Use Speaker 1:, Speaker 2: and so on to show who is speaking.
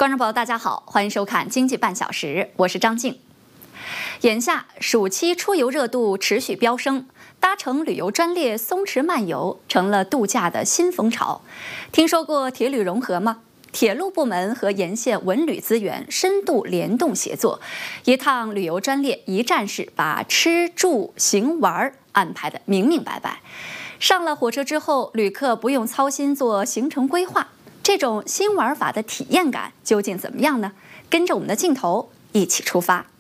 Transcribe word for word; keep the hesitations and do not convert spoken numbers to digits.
Speaker 1: 观众朋友，大家好，欢迎收看《经济半小时》，我是张静。眼下暑期出游热度持续飙升，搭乘旅游专列松弛漫游成了度假的新风潮。听说过铁旅融合吗？铁路部门和沿线文旅资源深度联动协作，一趟旅游专列一站式把吃住行玩安排得明明白白。上了火车之后，旅客不用操心做行程规划，这种新玩法的体验感究竟怎么样呢？跟着我们的镜头一起出发。